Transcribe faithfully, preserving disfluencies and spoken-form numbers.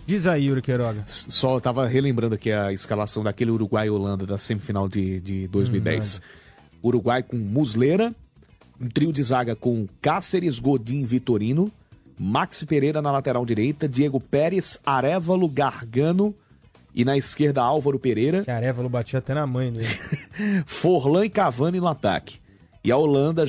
Diz aí, Yuri Queiroga. Só tava relembrando aqui a escalação daquele Uruguai e Holanda da semifinal de, de dois mil e dez. Hum, Uruguai com Muslera, um trio de zaga com Cáceres, Godin, Vitorino, Maxi Pereira na lateral direita, Diego Pérez, Arévalo, Gargano e na esquerda Álvaro Pereira. Esse Arévalo batia até na mãe dele. Forlan e Cavani no ataque. E a Holanda